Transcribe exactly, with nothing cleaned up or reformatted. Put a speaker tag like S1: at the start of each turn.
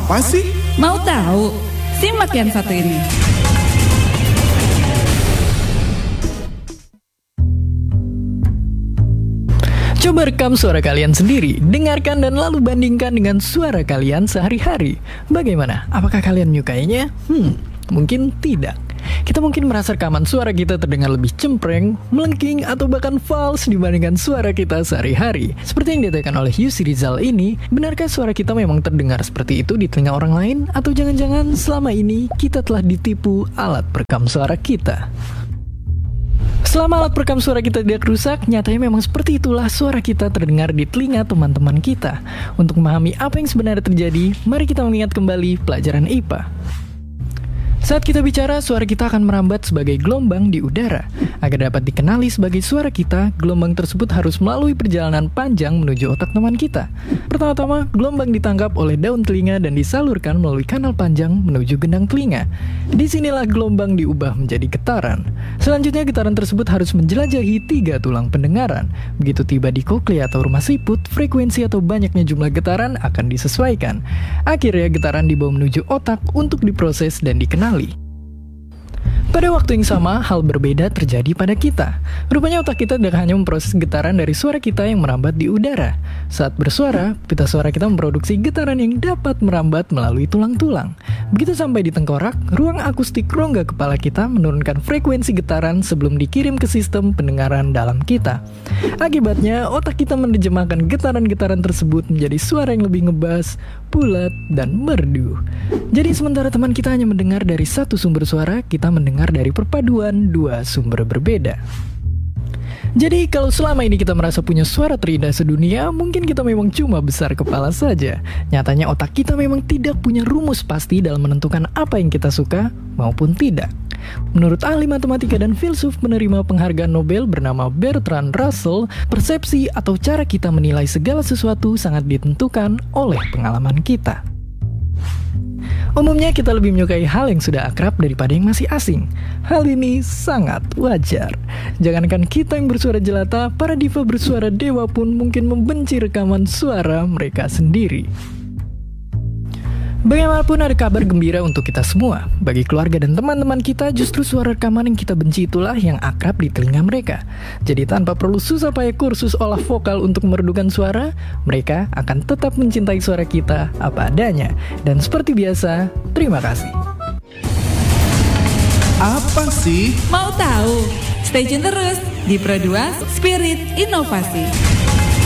S1: Apa sih?
S2: Mau tahu? Simak yang satu ini.
S3: Coba rekam suara kalian sendiri, dengarkan dan lalu bandingkan dengan suara kalian sehari-hari. Bagaimana? Apakah kalian menyukainya? Hmm, mungkin tidak. Kita mungkin merasa rekaman suara kita terdengar lebih cempreng, melengking, atau bahkan false dibandingkan suara kita sehari-hari. Seperti yang dikatakan oleh Yusri Rizal ini, benarkah suara kita memang terdengar seperti itu di telinga orang lain? Atau jangan-jangan selama ini kita telah ditipu alat perekam suara kita? Selama alat perekam suara kita tidak rusak, nyatanya memang seperti itulah suara kita terdengar di telinga teman-teman kita. Untuk memahami apa yang sebenarnya terjadi, mari kita mengingat kembali pelajaran I P A. Saat kita bicara, suara kita akan merambat sebagai gelombang di udara. Agar dapat dikenali sebagai suara kita, gelombang tersebut harus melalui perjalanan panjang menuju otak teman kita. Pertama-tama, gelombang ditangkap oleh daun telinga dan disalurkan melalui kanal panjang menuju gendang telinga. Disinilah gelombang diubah menjadi getaran. Selanjutnya, getaran tersebut harus menjelajahi tiga tulang pendengaran. Begitu tiba di koklea atau rumah siput, frekuensi atau banyaknya jumlah getaran akan disesuaikan. Akhirnya, getaran dibawa menuju otak untuk diproses dan dikenali. Pada waktu yang sama, hal berbeda terjadi pada kita. Rupanya otak kita tidak hanya memproses getaran dari suara kita yang merambat di udara. Saat bersuara, pita suara kita memproduksi getaran yang dapat merambat melalui tulang-tulang. Begitu sampai di tengkorak, ruang akustik rongga kepala kita menurunkan frekuensi getaran sebelum dikirim ke sistem pendengaran dalam kita. Akibatnya, otak kita menerjemahkan getaran-getaran tersebut menjadi suara yang lebih ngebas, bulat, dan merdu. Jadi sementara teman kita hanya mendengar dari satu sumber suara, kita mendengar dari perpaduan dua sumber berbeda. Jadi kalau selama ini kita merasa punya suara terindah sedunia, mungkin kita memang cuma besar kepala saja. Nyatanya otak kita memang tidak punya rumus pasti dalam menentukan apa yang kita suka maupun tidak. Menurut ahli matematika dan filsuf penerima penghargaan Nobel bernama Bertrand Russell, persepsi atau cara kita menilai segala sesuatu sangat ditentukan oleh pengalaman kita. Umumnya kita lebih menyukai hal yang sudah akrab daripada yang masih asing. Hal ini sangat wajar. Jangankan kita yang bersuara jelata, para diva bersuara dewa pun mungkin membenci rekaman suara mereka sendiri. Bagaimanapun ada kabar gembira untuk kita semua. Bagi keluarga dan teman-teman kita, justru suara rekaman yang kita benci itulah yang akrab di telinga mereka. Jadi tanpa perlu susah payah kursus olah vokal untuk meredukan suara, mereka akan tetap mencintai suara kita apa adanya. Dan seperti biasa, terima kasih.
S1: Apa sih?
S2: Mau tahu? Stay tune terus di Pro dua Spirit Inovasi.